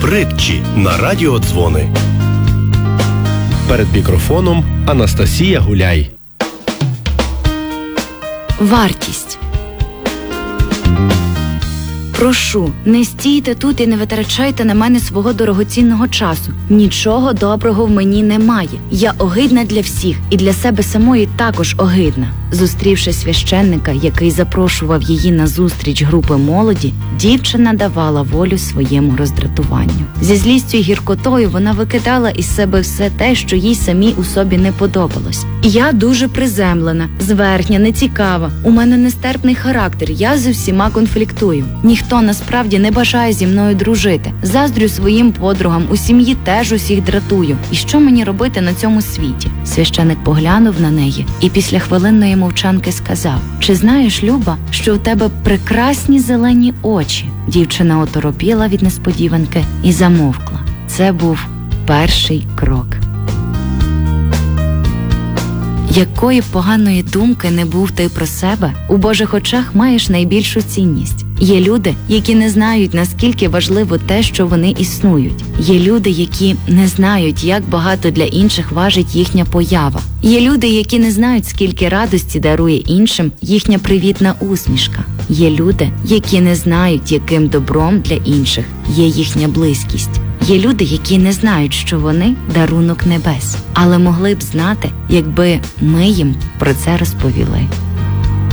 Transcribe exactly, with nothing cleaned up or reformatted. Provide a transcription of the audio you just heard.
притчі на радіодзвони. Перед мікрофоном Анастасія Гуляй. Вартість. Прошу, не стійте тут і не витрачайте на мене свого дорогоцінного часу. Нічого доброго в мені немає. Я огидна для всіх і для себе самої також огидна. Зустрівши священника, який запрошував її на зустріч групи молоді, дівчина давала волю своєму роздратуванню. Зі злістю й гіркотою вона викидала із себе все те, що їй самій у собі не подобалось. Я дуже приземлена, зверхня, нецікава. У мене нестерпний характер, я з усіма конфліктую. Ніхто насправді не бажає зі мною дружити. Заздрю своїм подругам, у сім'ї теж усіх дратую. І що мені робити на цьому світі? Священик поглянув на неї і після хвилинної мовчанки сказав: «Чи знаєш, Люба, що у тебе прекрасні зелені очі?» Дівчина оторопіла від несподіванки і замовкла. Це був перший крок. Якої поганої думки не був ти про себе, у Божих очах маєш найбільшу цінність. Є люди, які не знають, наскільки важливо те, що вони існують. Є люди, які не знають, як багато для інших важить їхня поява. Є люди, які не знають, скільки радості дарує іншим їхня привітна усмішка. Є люди, які не знають, яким добром для інших є їхня близькість. Є люди, які не знають, що вони – дарунок небес, але могли б знати, якби ми їм про це розповіли.